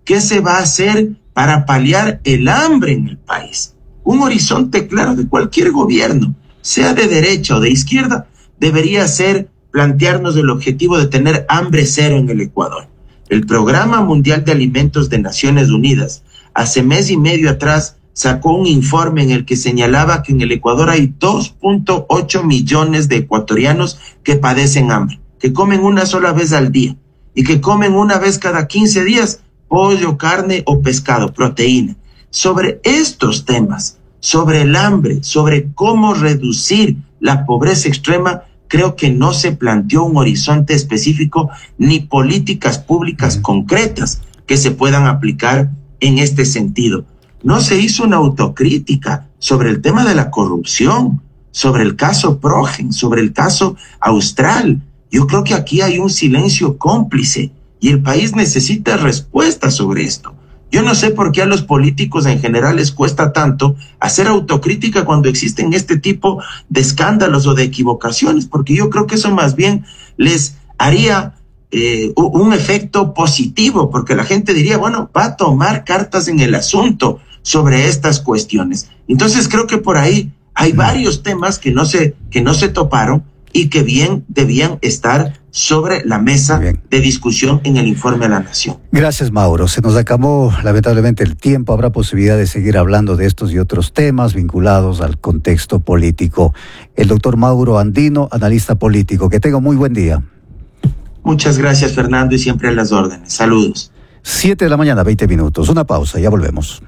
qué se va a hacer para paliar el hambre en el país. Un horizonte claro de cualquier gobierno, sea de derecha o de izquierda, debería ser plantearnos el objetivo de tener hambre cero en el Ecuador. El Programa Mundial de Alimentos de Naciones Unidas, hace mes y medio atrás, sacó un informe en el que señalaba que en el Ecuador hay 2.8 millones de ecuatorianos que padecen hambre, que comen una sola vez al día y que comen una vez cada 15 días pollo, carne o pescado, proteína. Sobre estos temas, sobre el hambre, sobre cómo reducir la pobreza extrema, creo que no se planteó un horizonte específico ni políticas públicas concretas que se puedan aplicar en este sentido. No se hizo una autocrítica sobre el tema de la corrupción, sobre el caso Progen, sobre el caso Austral. Yo creo que aquí hay un silencio cómplice y el país necesita respuestas sobre esto. Yo no sé por qué a los políticos en general les cuesta tanto hacer autocrítica cuando existen este tipo de escándalos o de equivocaciones, porque yo creo que eso más bien les haría un efecto positivo, porque la gente diría, bueno, va a tomar cartas en el asunto sobre estas cuestiones. Entonces creo que por ahí hay varios temas que no se toparon y que bien debían estar sobre la mesa de discusión en el informe a la Nación. Gracias, Mauro. Se nos acabó lamentablemente el tiempo. Habrá posibilidad de seguir hablando de estos y otros temas vinculados al contexto político. El doctor Mauro Andino, analista político. Que tenga muy buen día. Muchas gracias, Fernando, y siempre a las órdenes. Saludos. 7 de la mañana, 20 minutos. Una pausa, ya volvemos.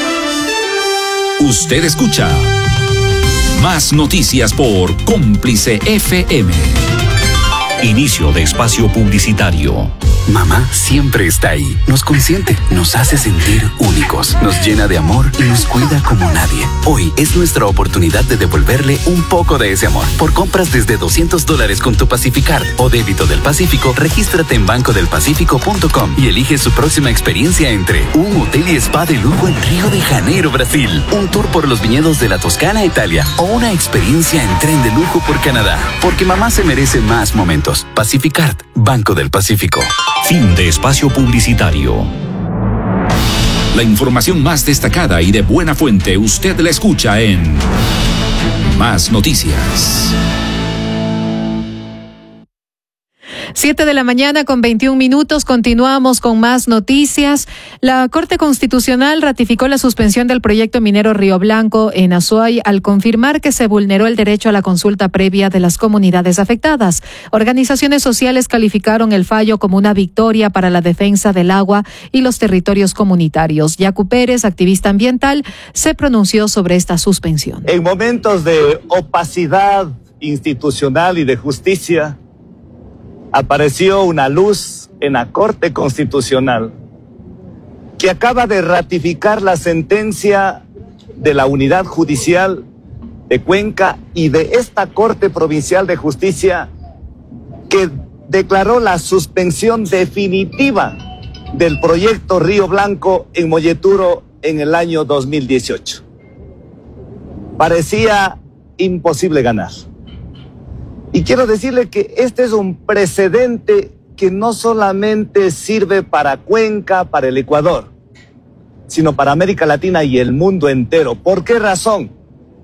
Usted escucha Más Noticias por Cómplice FM. Inicio de espacio publicitario. Mamá siempre está ahí. Nos consiente, nos hace sentir únicos, nos llena de amor y nos cuida como nadie. Hoy es nuestra oportunidad de devolverle un poco de ese amor. Por compras desde $200 con tu Pacificard o débito del Pacífico, regístrate en bancodelpacifico.com y elige su próxima experiencia entre un hotel y spa de lujo en Río de Janeiro, Brasil, un tour por los viñedos de la Toscana, Italia, o una experiencia en tren de lujo por Canadá. Porque mamá se merece más momentos. Pacificard, Banco del Pacífico. Fin de espacio publicitario. La información más destacada y de buena fuente usted la escucha en Más Noticias. 7 de la mañana con 21 minutos. Continuamos con más noticias. La Corte Constitucional ratificó la suspensión del proyecto minero Río Blanco en Azuay al confirmar que se vulneró el derecho a la consulta previa de las comunidades afectadas. Organizaciones sociales calificaron el fallo como una victoria para la defensa del agua y los territorios comunitarios. Yacu Pérez, activista ambiental, se pronunció sobre esta suspensión. En momentos de opacidad institucional y de justicia, apareció una luz en la Corte Constitucional que acaba de ratificar la sentencia de la Unidad Judicial de Cuenca y de esta Corte Provincial de Justicia que declaró la suspensión definitiva del proyecto Río Blanco en Molleturo en el año 2018. Parecía imposible ganar. Y quiero decirle que este es un precedente que no solamente sirve para Cuenca, para el Ecuador, sino para América Latina y el mundo entero. ¿Por qué razón?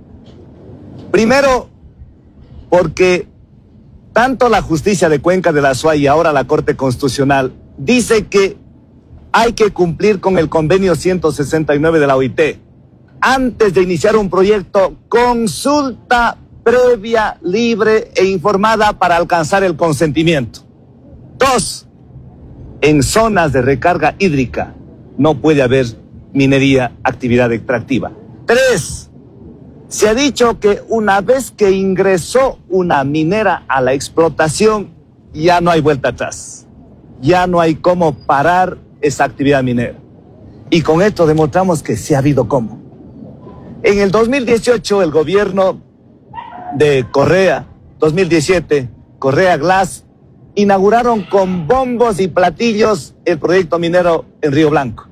Primero, porque tanto la justicia de Cuenca de la Azuay y ahora la Corte Constitucional dice que hay que cumplir con el convenio 169 de la OIT. Antes de iniciar un proyecto, consulta previa, libre e informada para alcanzar el consentimiento. 2, en zonas de recarga hídrica no puede haber minería, actividad extractiva. 3, se ha dicho que una vez que ingresó una minera a la explotación, ya no hay vuelta atrás. Ya no hay cómo parar esa actividad minera. Y con esto demostramos que sí ha habido cómo. En el 2018, el gobierno de Correa, 2017, Correa Glass, inauguraron con bombos y platillos el proyecto minero en Río Blanco.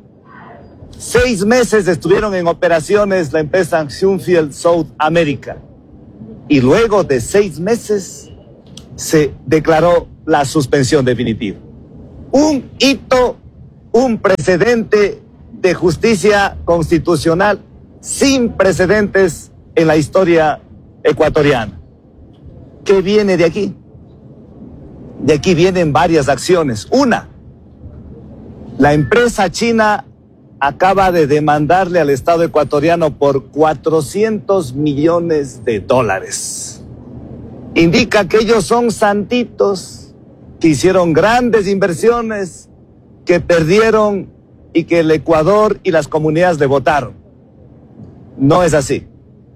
6 meses estuvieron en operaciones la empresa Sunfield South America. Y luego de 6 meses se declaró la suspensión definitiva. Un hito un precedente de justicia constitucional sin precedentes en la historia ecuatoriana. ¿Qué viene de aquí? De aquí vienen varias acciones. Una, la empresa china acaba de demandarle al Estado ecuatoriano por $400 millones. Indica que ellos son santitos, que hicieron grandes inversiones, que perdieron y que el Ecuador y las comunidades le votaron. No es así.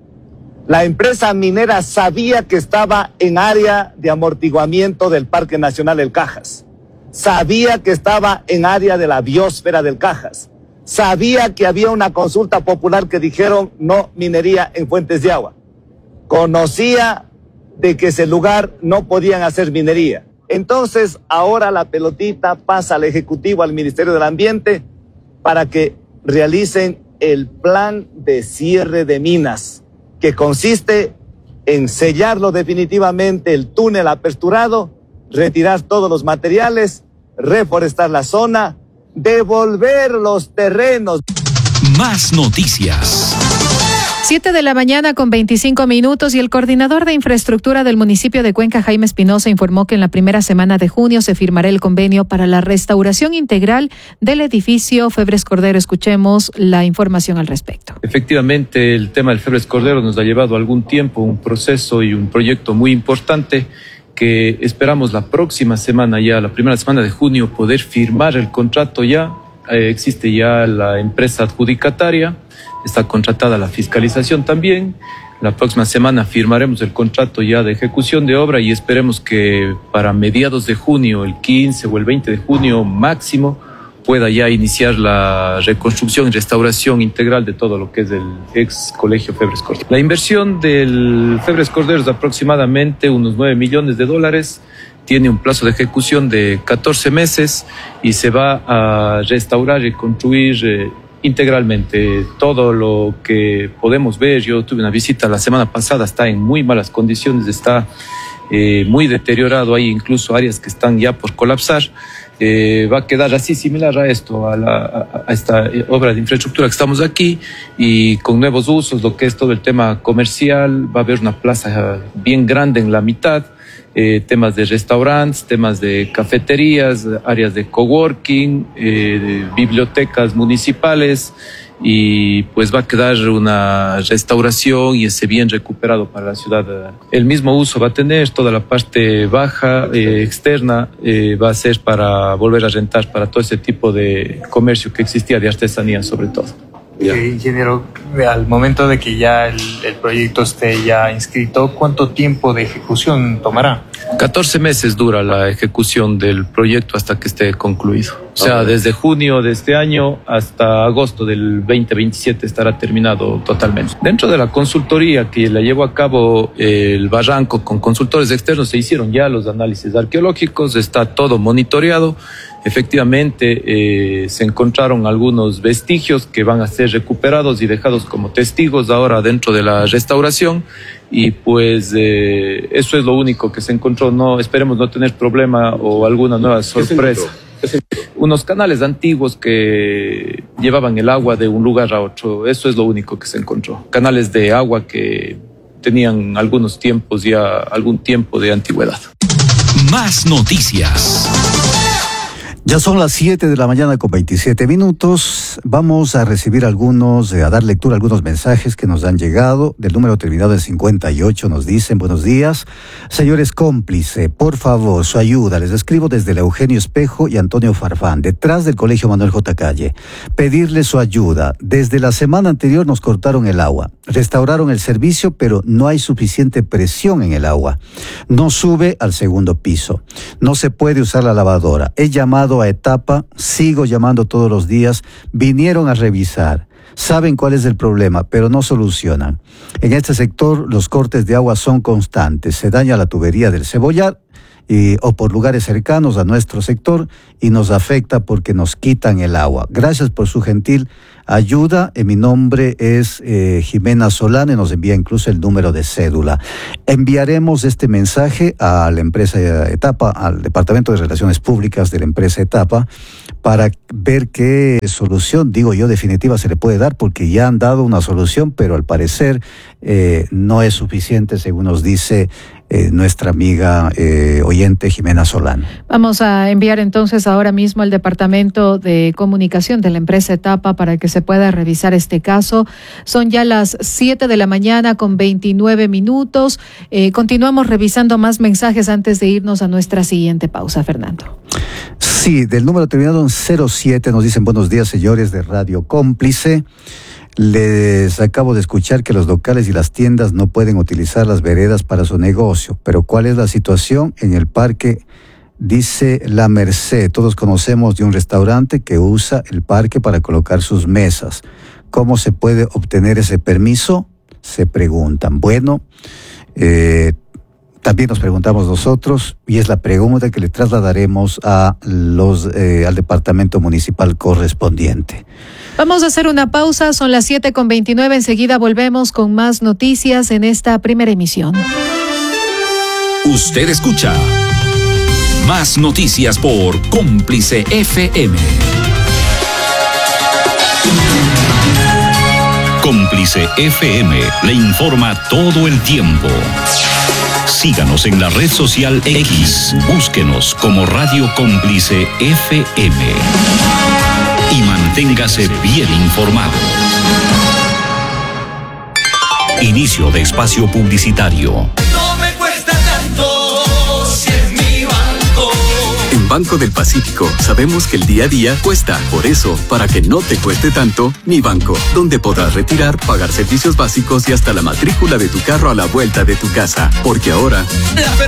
La empresa minera sabía que estaba en área de amortiguamiento del Parque Nacional del Cajas. Sabía que estaba en área de la biosfera del Cajas. Sabía que había una consulta popular que dijeron no minería en fuentes de agua. Conocía de que ese lugar no podían hacer minería. Entonces, ahora la pelotita pasa al Ejecutivo, al Ministerio del Ambiente, para que realicen el plan de cierre de minas, que consiste en sellarlo definitivamente el túnel aperturado, retirar todos los materiales, reforestar la zona, devolver los terrenos. Más noticias. 7 de la mañana con 25 minutos y el coordinador de infraestructura del municipio de Cuenca, Jaime Espinosa, informó que en la primera semana de junio se firmará el convenio para la restauración integral del edificio Febres Cordero. Escuchemos la información al respecto. Efectivamente, el tema del Febres Cordero nos ha llevado algún tiempo, un proceso y un proyecto muy importante que esperamos la próxima semana ya, la primera semana de junio, poder firmar el contrato ya. Existe ya la empresa adjudicataria, está contratada la fiscalización también. La próxima semana firmaremos el contrato ya de ejecución de obra y esperemos que para mediados de junio, el 15 o el 20 de junio máximo, pueda ya iniciar la reconstrucción y restauración integral de todo lo que es el ex colegio Febres Cordero. La inversión del Febres Cordero es aproximadamente unos $9 millones. Tiene un plazo de ejecución de 14 meses y se va a restaurar y construir integralmente todo lo que podemos ver. Yo tuve una visita la semana pasada, está en muy malas condiciones, está muy deteriorado, hay incluso áreas que están ya por colapsar. Va a quedar así similar a esto, a esta obra de infraestructura que estamos aquí, y con nuevos usos, lo que es todo el tema comercial. Va a haber una plaza bien grande en la mitad, temas de restaurantes, temas de cafeterías, áreas de coworking, bibliotecas municipales, y pues va a quedar una restauración y ese bien recuperado para la ciudad. El mismo uso va a tener toda la parte baja, externa, va a ser para volver a rentar para todo ese tipo de comercio que existía, de artesanía sobre todo. Ingeniero, al momento de que ya el proyecto esté ya inscrito, ¿cuánto tiempo de ejecución tomará? 14 meses dura la ejecución del proyecto hasta que esté concluido. O sea, desde junio de este año hasta agosto del 2027 estará terminado totalmente. Dentro de la consultoría que la llevó a cabo el Barranco con consultores externos, se hicieron ya los análisis arqueológicos, está todo monitoreado. Efectivamente, se encontraron algunos vestigios que van a ser recuperados y dejados como testigos ahora dentro de la restauración, y pues eso es lo único que se encontró. No esperemos no tener problema o alguna nueva sorpresa. Unos canales antiguos que llevaban el agua de un lugar a otro, eso es lo único que se encontró. Canales de agua que tenían algunos tiempos, ya algún tiempo de antigüedad. Más noticias. Ya son las 7 de la mañana con 27 minutos. Vamos a recibir a dar lectura a algunos mensajes que nos han llegado. Del número terminado en 58 nos dicen: buenos días, señores cómplice, por favor, su ayuda. Les escribo desde el Eugenio Espejo y Antonio Farfán, detrás del Colegio Manuel J. Calle. Pedirle su ayuda. Desde la semana anterior nos cortaron el agua. Restauraron el servicio, pero no hay suficiente presión en el agua. No sube al segundo piso. No se puede usar la lavadora. He llamado a Etapa, sigo llamando todos los días, vinieron a revisar, saben cuál es el problema, pero no solucionan. En este sector los cortes de agua son constantes, se daña la tubería del Cebollar o por lugares cercanos a nuestro sector y nos afecta porque nos quitan el agua. Gracias por su gentil ayuda. Mi nombre es Jimena Solano y nos envía incluso el número de cédula. Enviaremos este mensaje a la empresa Etapa, al Departamento de Relaciones Públicas de la empresa Etapa, para ver qué solución, digo yo, definitiva se le puede dar, porque ya han dado una solución, pero al parecer no es suficiente, según nos dice nuestra amiga oyente Jimena Solano. Vamos a enviar entonces ahora mismo al Departamento de Comunicación de la empresa Etapa para que se pueda revisar este caso. Son ya las 7 de la mañana con 29 minutos. Continuamos revisando más mensajes antes de irnos a nuestra siguiente pausa, Fernando. Sí, del número terminado en 07 nos dicen: buenos días, señores de Radio Cómplice. Les acabo de escuchar que los locales y las tiendas no pueden utilizar las veredas para su negocio, pero ¿cuál es la situación en el parque? Dice La Merced. Todos conocemos de un restaurante que usa el parque para colocar sus mesas. ¿Cómo se puede obtener ese permiso? Se preguntan. Bueno, también nos preguntamos nosotros, y es la pregunta que le trasladaremos a al departamento municipal correspondiente. Vamos a hacer una pausa, son las 7:29, enseguida volvemos con más noticias en esta primera emisión. Usted escucha Más Noticias por Cómplice FM. Cómplice FM le informa todo el tiempo. Síganos en la red social X, búsquenos como Radio Cómplice FM y manténgase bien informado. Inicio de espacio publicitario. No me cuesta tanto si es mi banco. En Banco del Pacífico sabemos que el día a día cuesta. Por eso, para que no te cueste tanto, Mi Banco, donde podrás retirar, pagar servicios básicos y hasta la matrícula de tu carro a la vuelta de tu casa. Porque ahora La